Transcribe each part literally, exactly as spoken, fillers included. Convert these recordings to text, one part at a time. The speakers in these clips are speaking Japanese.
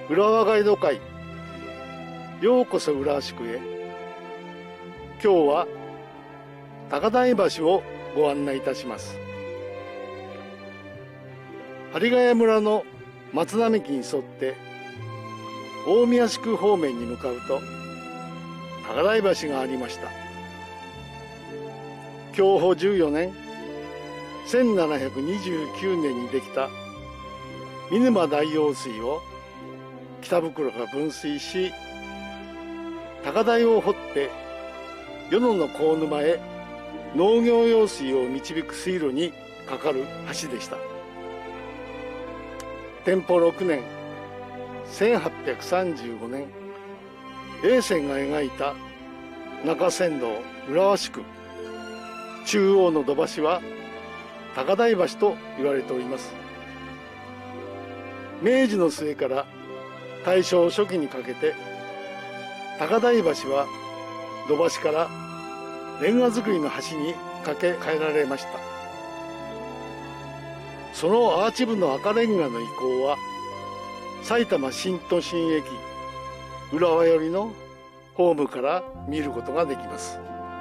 浦和ガイド会、ようこそ浦和宿へ。今日は高台橋をご案内いたします。針ヶ谷村の松並木に沿って大宮宿方面に向かうと高台橋がありました。享保じゅうよねん、せんななひゃくにじゅうきゅうねんにできた見沼大用水を北袋が分水し、高台を掘って与野の河沼へ農業用水を導く水路に架かる橋でした。天保ろくねん、せんはっぴゃくさんじゅうごねん、永泉が描いた中山道浦和宿、中央の土橋は高台橋と言われております。明治の末から大正初期にかけて、高台橋は土橋からレンガ造りの橋に架け替えられました。そのアーチ部の赤レンガの遺構は埼玉新都心駅浦和寄りのホームから見ることができます。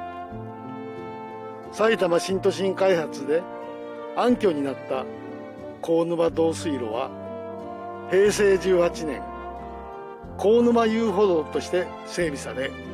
埼玉新都心開発で暗渠になった河沼導水路はへいせいじゅうはちねん、河沼遊歩道として整備され、